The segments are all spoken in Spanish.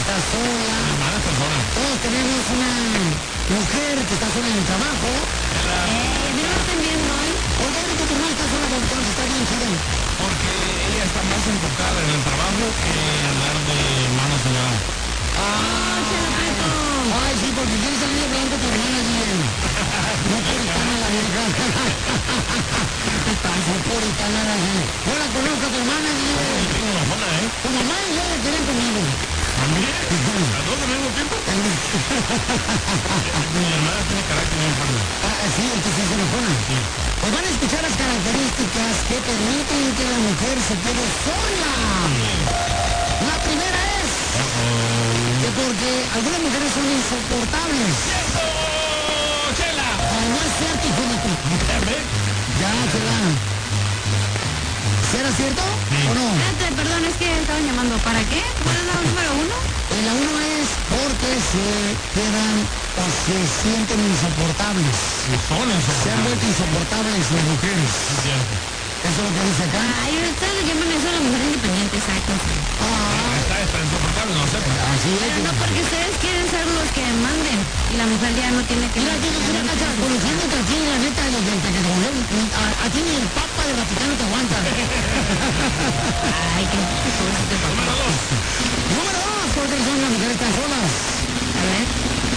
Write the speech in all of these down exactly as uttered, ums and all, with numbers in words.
está sola. Malas personas. Todos tenemos una mujer que está sola en el trabajo. Eh, a mí no me están viendo hoy. Oye, que tu hermana está sola porque está bien chida. Porque ella está más enfocada en el trabajo que andar de manos en la... Ah, ay, sí, porque quieres salir hablando con tu hermana bien. No puritana la vieja. ¿Qué pasa, puritana la vieja? Yo la conozco a tu hermana bien. Tengo la zona, ¿eh? Tu mamá y yo la quieren conmigo. ¿También? ¿Las dos al mismo tiempo? Mi hermana tiene carácter bien fuerte. Ah, sí, entonces se enojona. Sí. Pues van a escuchar las características que permiten que la mujer se quede sola. La primera es que porque algunas mujeres son insoportables. ¡Eso! ¡Chela! Ay, no es cierto, hijo de tu... Ya, Chela. ¿Será cierto Sí. o no? Espérate, perdón, es que estaban llamando. ¿Para qué? ¿Cuál es la número uno? En la uno es porque se quedan o se sienten insoportables. Sí, son Se han insoportables. vuelto insoportables las mujeres. Es cierto. Eso es lo que dice acá. Ay, ustedes le llaman eso a la mujer independiente, exacto. Ah, Está, está insoportable, no sé. así es. Pero no porque ustedes quieren ser los que manden y la mujer ya no tiene que... Mira, aquí una cacha, conociéndote aquí, la neta, de los del Tequetonón, a, a ti ni el papa de Vaticano te aguanta. Ay, qué pobrecito papá. Número dos. Número dos, porque son las mujeres tan solas. A ver.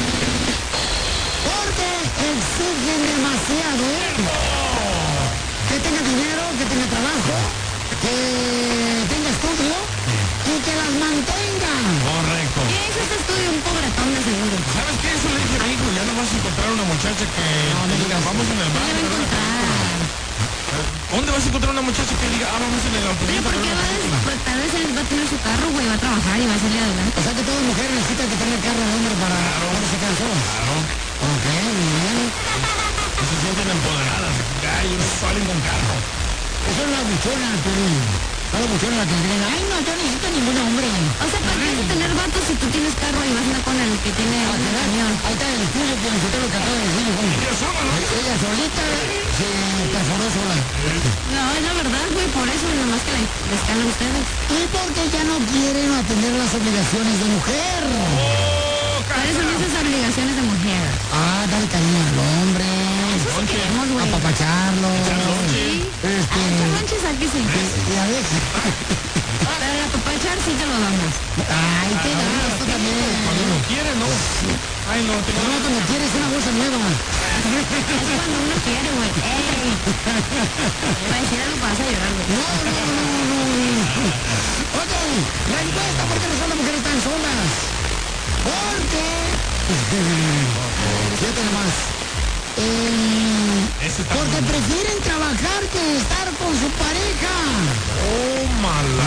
Porque exigen demasiado. Que tenga dinero, que tenga trabajo, que tenga estudio y que las mantenga. Correcto. ¿Qué es este estudio? Un pobretón de seguro. ¿Sabes qué? Eso le dije a mi hijo. Ya no vas a encontrar una muchacha que te diga, vamos en el ¿Qué bar. le va a encontrar? ¿Dónde vas a encontrar una muchacha que diga, ah, vamos en el Pero autobús? porque va a des- pues, tal vez él va a tener su carro, güey, va a trabajar y va a salir adelante. O sea que todas las mujeres necesitan que tenga carro de hombre para para se quedan solas. Claro. Ok, muy bien. Que se sienten empoderadas. Ay, no salen con carro. Eso es la buchona, Piolín. Todas las buchonas las que creen, ay no, yo no necesito ningún hombre. O sea, ¿para qué vas a tener vatos si tú tienes carro y vas a andar con el que tiene Ah, un ¿verdad? camión? Ahí está el estudio que necesitó lo que acaba de decir, hijo. Ella sola, ¿no? Ella solita se perforó sola. No, es la verdad, güey, por eso nomás que le- les caen a ustedes. Y porque ya no quieren atender las obligaciones de mujer. ¡Oh, ¿Cuáles son esas obligaciones de mujer? Ah, darle cariño al hombre. Eso sí queremos, güey. Apapacharlo. Sí. Este. Ah, echar lonches aquí sí. Y a ver. Pero el apapachar sí te lo damos. Ay, qué das, tú también. Cuando uno quiere, ¿no? Ay, no, te No, cuando quieres una bolsa nueva. Es cuando uno quiere, güey. ¡Ey! Va a decir algo, vas a llorar, güey. No, no, no, no. Ok, la encuesta, ¿por qué no son las mujeres tan solas? Porque... Fíjate nomás. Eh, Ese está porque bueno. prefieren trabajar que estar con su pareja. Oh, mala.